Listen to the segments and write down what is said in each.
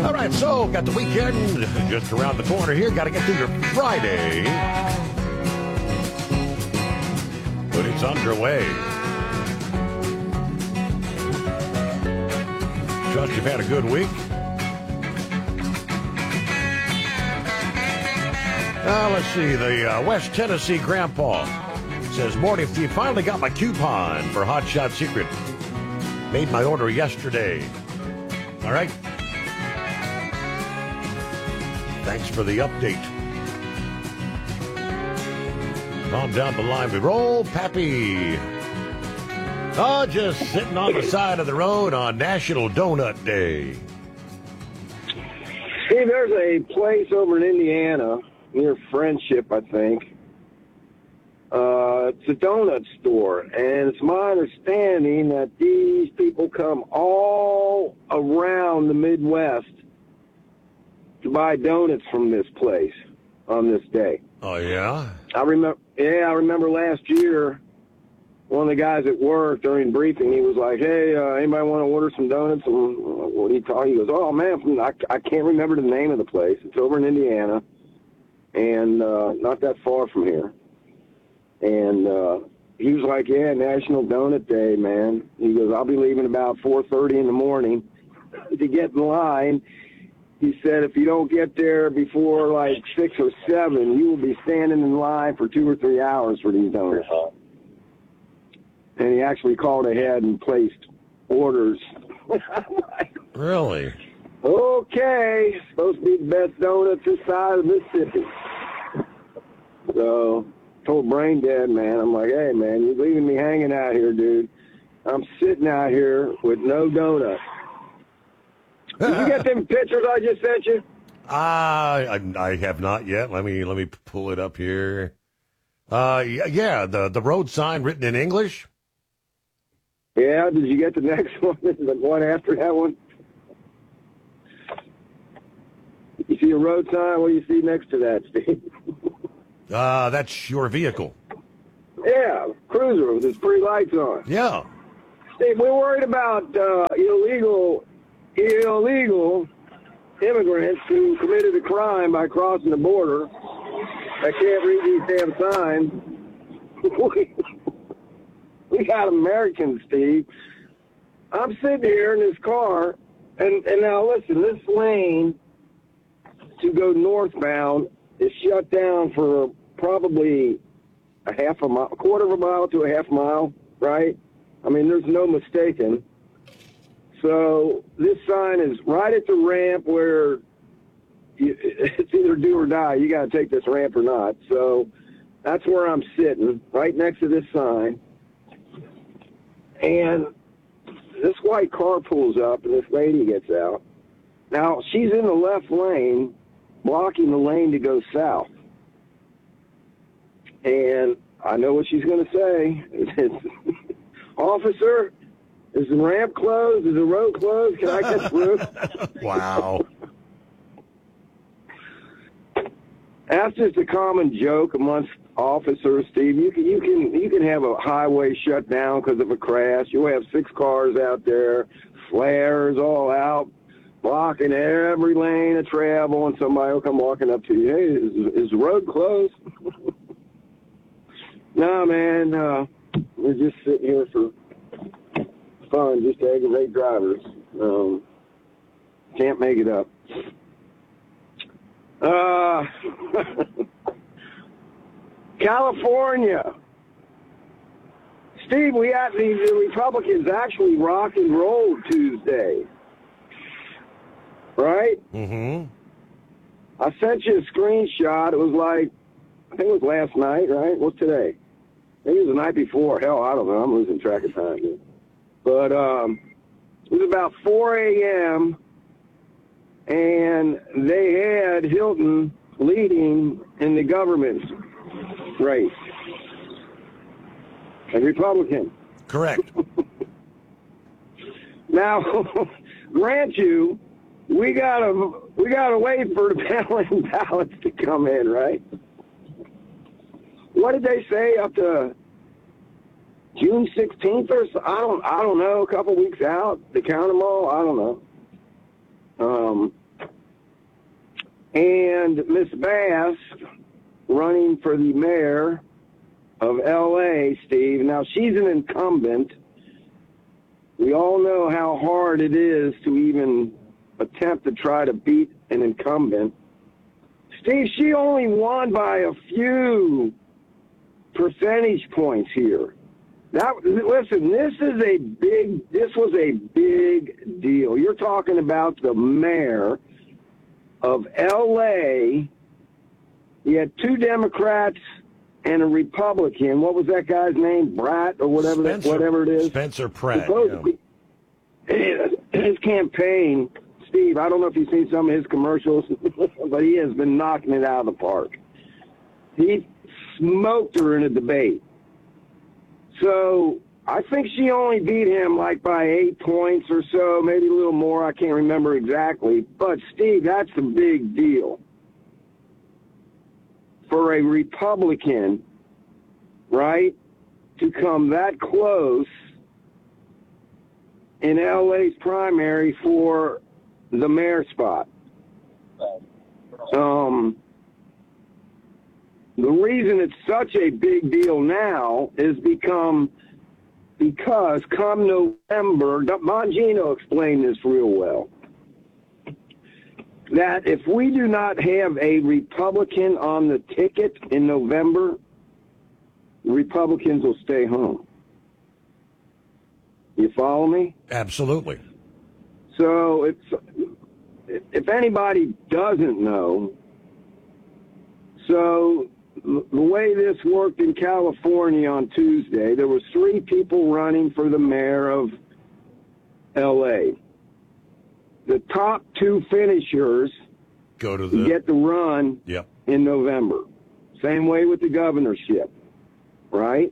All right, so got the weekend just around the corner here. Got to get through your Friday. But it's underway. Trust you've had a good week. Let's see. The West Tennessee Grandpa says, Morty, you finally got my coupon for Hot Shot Secret. Made my order yesterday. All right. Thanks for the update. On down the line we roll. Pappy. Oh, just sitting on the side of the road on National Donut Day. See, there's a place over in Indiana near Friendship, I think. It's a donut store, and it's my understanding that these people come all around the Midwest to buy donuts from this place on this day. Oh, yeah? I remember last year, one of the guys at work during briefing, he was like, hey, anybody want to order some donuts? And what he goes, oh, man, I can't remember the name of the place. It's over in Indiana, and not that far from here. And he was like, yeah, National Donut Day, man. He goes, I'll be leaving about 4:30 in the morning to get in line. He said, if you don't get there before like 6 or 7, you will be standing in line for 2 or 3 hours for these donuts. And he actually called ahead and placed orders. Really? Okay, supposed to be the best donuts this side of Mississippi. So, told Brain Dead, man, I'm like, hey, man, you're leaving me hanging out here, dude. I'm sitting out here with no donut. Did you get them pictures I just sent you? I have not yet. Let me pull it up here. Yeah, the road sign written in English. Yeah, did you get the next one? The one after that one? You see a road sign? What do you see next to that, Steve? That's your vehicle. Yeah, cruiser with its pretty lights on. Yeah. Steve, we're worried about illegal immigrants who committed a crime by crossing the border that can't read these damn signs. We got Americans, Steve. I'm sitting here in this car, and now listen, this lane to go northbound is shut down for probably a quarter of a mile to a half mile, right? I mean, there's no mistaking. So this sign is right at the ramp where it's either do or die. You got to take this ramp or not. So that's where I'm sitting, right next to this sign. And this white car pulls up, and this lady gets out. Now, she's in the left lane, blocking the lane to go south. And I know what she's going to say. It's, officer, is the ramp closed? Is the road closed? Can I get through? Wow. That's just a common joke amongst officers, Steve. You can have a highway shut down because of a crash. You'll have 6 cars out there, flares all out, blocking every lane of travel, and somebody will come walking up to you. Hey, is the road closed? No, man, we're just sitting here for fun, just to aggravate drivers. Can't make it up. California. Steve, we had the Republicans actually rock and roll Tuesday. Right? Mm-hmm. I sent you a screenshot. It was like, I think it was last night, right? What's today? I think it was the night before. Hell, I don't know. I'm losing track of time here. But it was about 4 a.m., and they had Hilton leading in the government race. A Republican. Correct. Now, grant you, we gotta wait for the ballots to come in, right? What did they say, up to June 16th or so? I don't know. A couple weeks out to count them all. I don't know. And Miss Bass running for the mayor of L.A., Steve. Now, she's an incumbent. We all know how hard it is to even attempt to try to beat an incumbent. Steve, she only won by a few percentage points here. Listen, this was a big deal. You're talking about the mayor of L.A. You had two Democrats and a Republican. What was that guy's name? Bratt or whatever it is? Spencer Pratt. His campaign, Steve, I don't know if you've seen some of his commercials, but he has been knocking it out of the park. He smoked her in a debate. So I think she only beat him like by 8 points or so, maybe a little more. I can't remember exactly. But, Steve, that's a big deal for a Republican, right, to come that close in L.A.'s primary for the mayor spot. The reason it's such a big deal now is because come November, Bongino explained this real well, that if we do not have a Republican on the ticket in November, the Republicans will stay home. You follow me? Absolutely. So if anybody doesn't know, so the way this worked in California on Tuesday, there were 3 people running for the mayor of L.A. The top 2 finishers get the run in November. Same way with the governorship, right?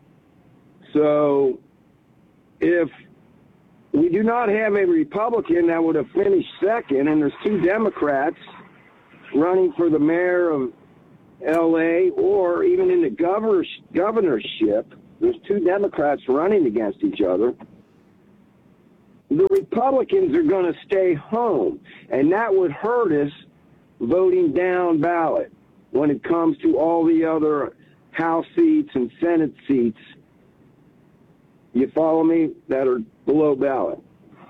So if we do not have a Republican that would have finished second, and there's 2 Democrats running for the mayor of L.A., or even in the governorship, there's 2 Democrats running against each other, the Republicans are going to stay home, and that would hurt us voting down ballot when it comes to all the other House seats and Senate seats, you follow me, that are below ballot.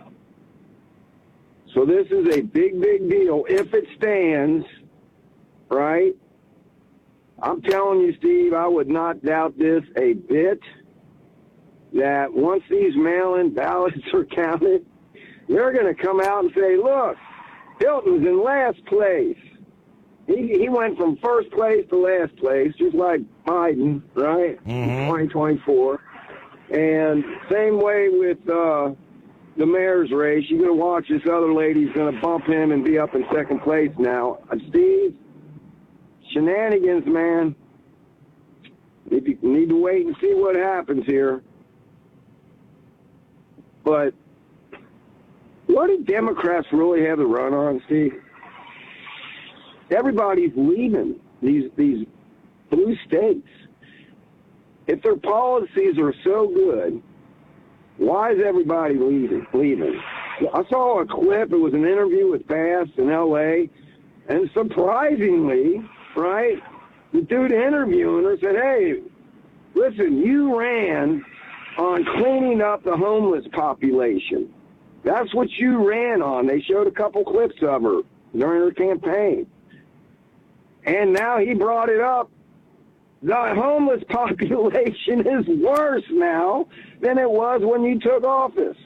So this is a big, big deal. If it stands, right, I'm telling you, Steve, I would not doubt this a bit, that once these mail-in ballots are counted, they're going to come out and say, look, Hilton's in last place. He went from first place to last place, just like Biden, right, 2024. And same way with the mayor's race. You're going to watch this other lady's going to bump him and be up in second place now. Steve, shenanigans, man. You need to wait and see what happens here. But what do Democrats really have to run on, Steve? Everybody's leaving these blue states. If their policies are so good, why is everybody leaving? I saw a clip. It was an interview with Bass in L.A., and surprisingly, right, the dude interviewing her said, hey, listen, you ran on cleaning up the homeless population. That's what you ran on. They showed a couple clips of her during her campaign. And now he brought it up. The homeless population is worse now than it was when you took office.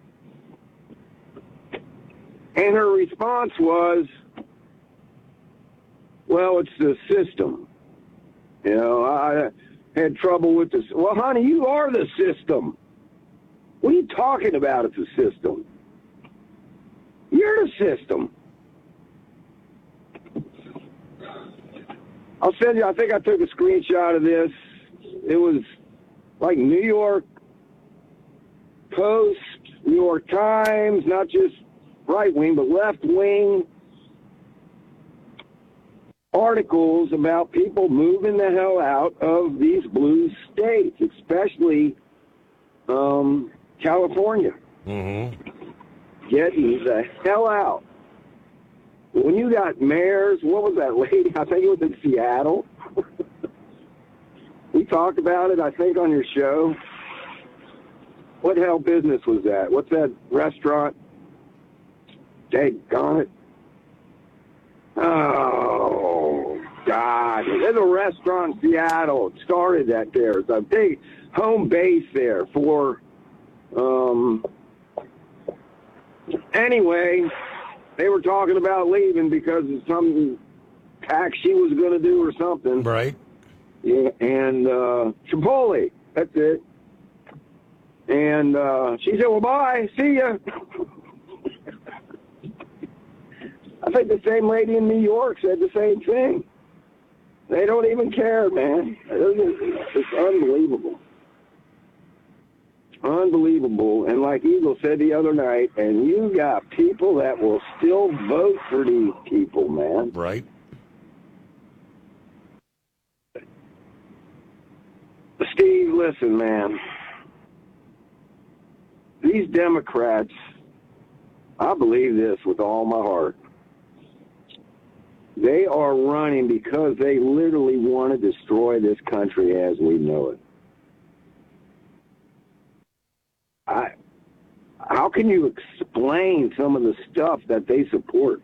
And her response was, well, it's the system. You know, I had trouble with this. Well, honey, you are the system. What are you talking about? It's a system. You're the system. I'll send you, I think I took a screenshot of this. It was like New York Post, New York Times, not just right-wing, but left-wing articles about people moving the hell out of these blue states, especially California. Getting the hell out. when you got mayors, what was that lady? I think it was in Seattle. We talked about it, I think, on your show. What hell business was that? What's that restaurant? Daggone it. Oh, God. There's a restaurant in Seattle. It started that there. It's a big home base there for, anyway, they were talking about leaving because of some tax she was going to do or something. Right. Yeah, and Chipotle, that's it. And she said, well, bye, see ya. I think the same lady in New York said the same thing. They don't even care, man. It's unbelievable. Unbelievable. And like Eagle said the other night, and you got people that will still vote for these people, man. Right. Steve, listen, man. These Democrats, I believe this with all my heart. They are running because they literally want to destroy this country as we know it. How can you explain some of the stuff that they support?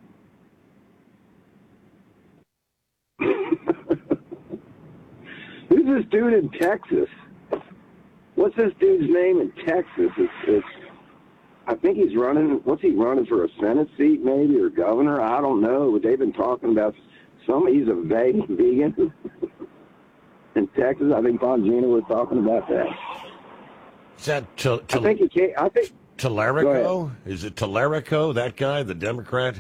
Who's this dude in Texas? What's this dude's name in Texas? I think he's running, what's he running for, a Senate seat maybe, or governor? I don't know, but they've been talking about he's a vegan in Texas. I think Bongino was talking about that. Is that I think he can't, I think. Tallarico? Is it Tallarico, that guy, the Democrat?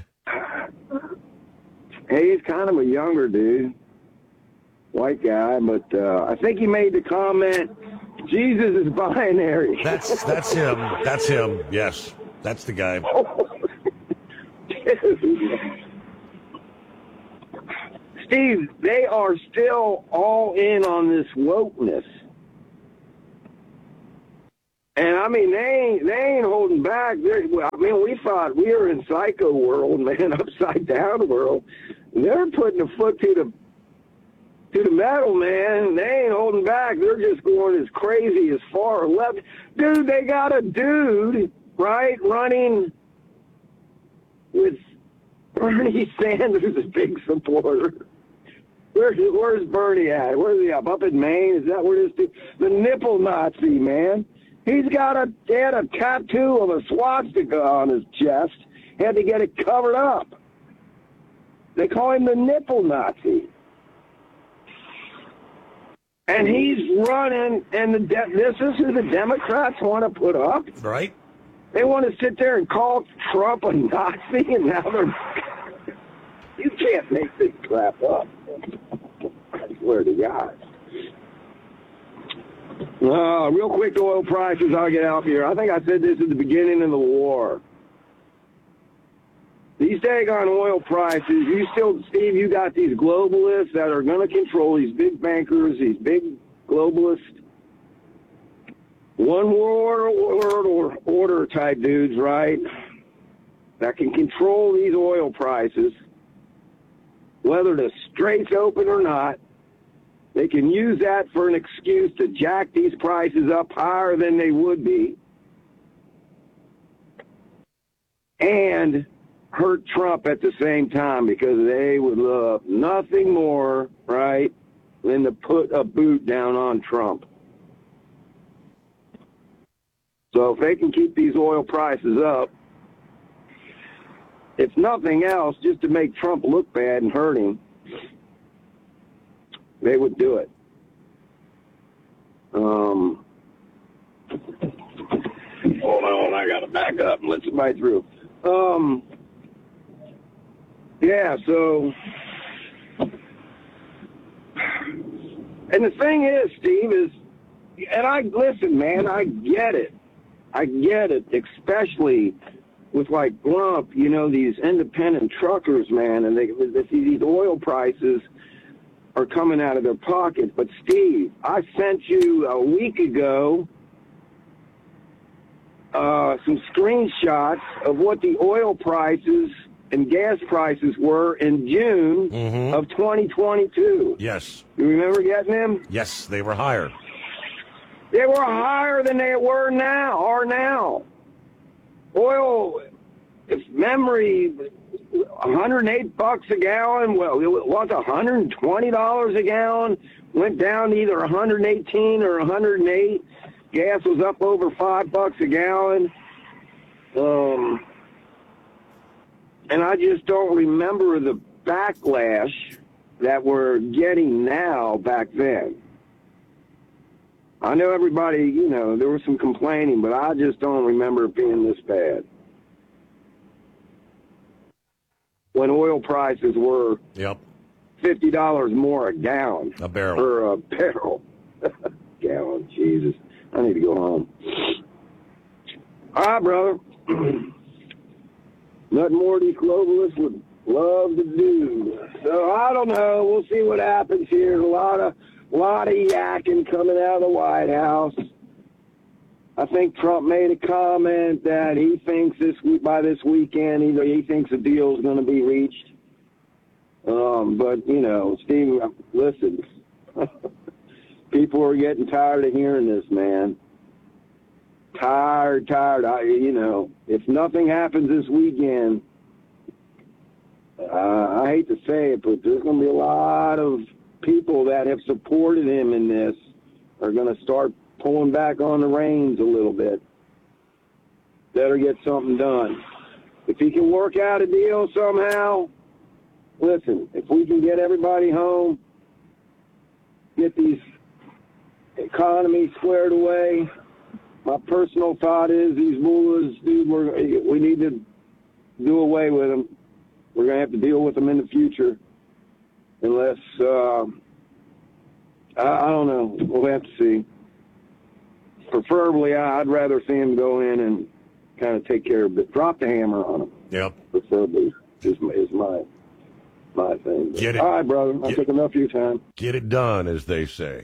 Hey, he's kind of a younger dude, white guy, but I think he made the comment, Jesus is binary. That's him. That's him. Yes, that's the guy. Steve, they are still all in on this wokeness. And, I mean, they ain't holding back. I mean, we thought we were in psycho world, man, upside down world. They're putting a foot to the metal, man. They ain't holding back. They're just going as crazy as far left. Dude, they got a dude, right, running with Bernie Sanders, a big supporter. Where's Bernie at? Where's he up in Maine? Is that where this dude? The nipple Nazi, man. He had a tattoo of a swastika on his chest. He had to get it covered up. They call him the nipple Nazi. And he's running, and this is who the Democrats want to put up? Right. They want to sit there and call Trump a Nazi, and now they're... You can't make this crap up. I swear to God. Real quick to oil prices, I'll get out here. I think I said this at the beginning of the war. These daggone oil prices, Steve, you got these globalists that are going to control these big bankers, these big globalists, one world order type dudes, right, that can control these oil prices, whether the strait's open or not. They can use that for an excuse to jack these prices up higher than they would be and hurt Trump at the same time, because they would love nothing more, right, than to put a boot down on Trump. So if they can keep these oil prices up, if nothing else, just to make Trump look bad and hurt him, they would do it. Hold on, I got to back up and let somebody through. Yeah, so, and the thing is, Steve, and listen, man, I get it, especially with like Grump, these independent truckers, man, and these oil prices are coming out of their pocket. But Steve, I sent you a week ago some screenshots of what the oil prices and gas prices were in June of 2022. Yes. You remember getting them? Yes, they were higher. They were higher than they are now. Oil, if memory, $108 a gallon. Well, it was $120 a gallon. Went down to either $118 or $108. Gas was up over $5 a gallon. And I just don't remember the backlash that we're getting now back then. I know everybody, there was some complaining, but I just don't remember it being this bad. When oil prices were $50 more a gallon. A barrel. Or a barrel. Gallon, Jesus. I need to go home. All right, brother. Nothing more these globalists would love to do. So I don't know. We'll see what happens here. A lot of yakking coming out of the White House. I think Trump made a comment that he thinks by this weekend, he thinks a deal is going to be reached. But Steve, listen, people are getting tired of hearing this, man. Tired. If nothing happens this weekend, I hate to say it, but there's going to be a lot of people that have supported him in this are going to start pulling back on the reins a little bit. Better get something done. If he can work out a deal somehow, listen, if we can get everybody home, get these economies squared away, my personal thought is these mullahs, dude, we need to do away with them. We're going to have to deal with them in the future unless, I don't know. We'll have to see. Preferably, I'd rather see him go in and kind of take care of it. Drop the hammer on him. Yep. Preferably is my thing. Get it. All right, brother. I took enough of your time. Get it done, as they say.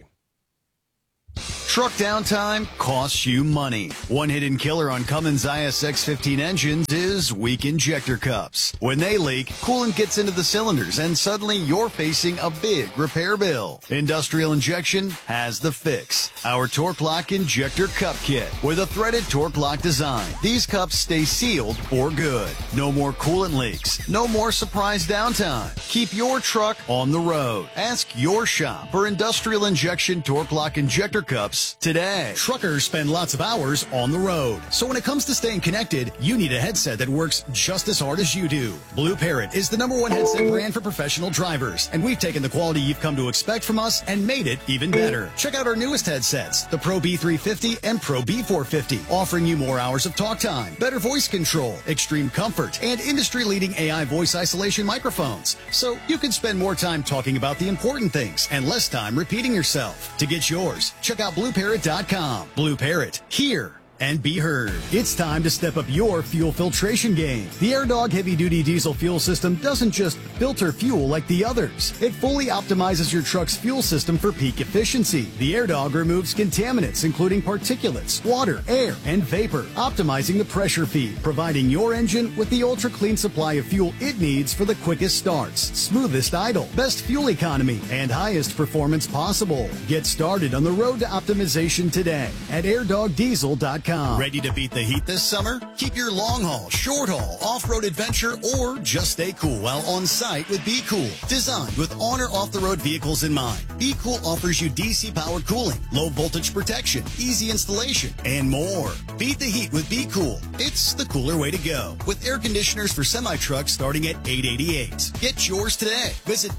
Truck downtime costs you money. One hidden killer on Cummins ISX-15 engines is weak injector cups. When they leak, coolant gets into the cylinders and suddenly you're facing a big repair bill. Industrial Injection has the fix. Our Torque Lock Injector Cup Kit with a threaded Torque Lock design. These cups stay sealed for good. No more coolant leaks. No more surprise downtime. Keep your truck on the road. Ask your shop for Industrial Injection Torque Lock Injector Cups today. Truckers spend lots of hours on the road. So when it comes to staying connected, you need a headset that works just as hard as you do. Blue Parrot is the #1 headset brand for professional drivers, and we've taken the quality you've come to expect from us and made it even better. Check out our newest headsets, the Pro B350 and Pro B450, offering you more hours of talk time, better voice control, extreme comfort, and industry-leading AI voice isolation microphones. So you can spend more time talking about the important things and less time repeating yourself. To get yours, check out BlueParrot.com. Blue Parrot, hear and be heard. It's time to step up your fuel filtration game. The AirDog heavy-duty diesel fuel system doesn't just filter fuel like the others. It fully optimizes your truck's fuel system for peak efficiency. The AirDog removes contaminants, including particulates, water, air, and vapor, optimizing the pressure feed, providing your engine with the ultra-clean supply of fuel it needs for the quickest starts, smoothest idle, best fuel economy, and highest performance possible. Get started on the road to optimization today at airdogdiesel.com. Ready to beat the heat this summer? Keep your long haul, short haul, off-road adventure, or just stay cool while on site with Be Cool. Designed with on or off-the-road vehicles in mind, Be Cool offers you DC-powered cooling, low voltage protection, easy installation, and more. Beat the heat with Be Cool. It's the cooler way to go. With air conditioners for semi-trucks starting at $888. Get yours today. Visit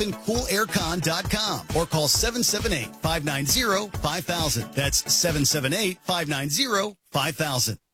b-coolaircon.com or call 778-590-5000. That's 778-590-5000.